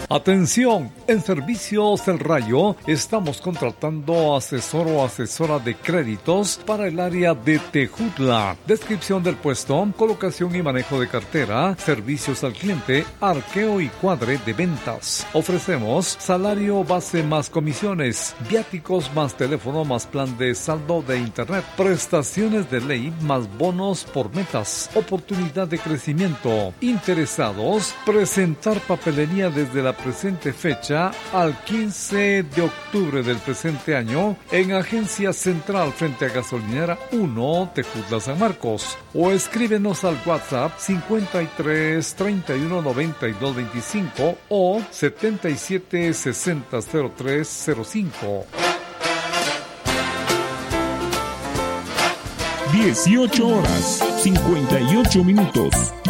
Atención, en Servicios del Rayo estamos contratando asesor o asesora de créditos para el área de Tejutla. Descripción del puesto: colocación y manejo de cartera, servicios al cliente, arqueo y cuadre de ventas. Ofrecemos salario base más comisiones, viáticos más teléfono más plan de saldo de internet, prestaciones de ley más bonos por metas, oportunidad de crecimiento. Interesados, presentar papelería desde la presente fecha al 15 de octubre del presente año en Agencia Central frente a Gasolinera 1, Tejutla, San Marcos, o escríbenos al WhatsApp 53 31 92 25 o 77 60 03 05. 18 horas 58 minutos.